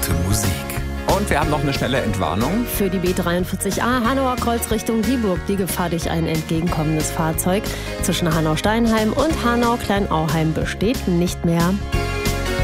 gute Musik. Und wir haben noch eine schnelle Entwarnung. Für die B43a Hanauer Kreuz Richtung Dieburg, die Gefahr durch ein entgegenkommendes Fahrzeug zwischen Hanau-Steinheim und Hanau-Kleinauheim besteht nicht mehr.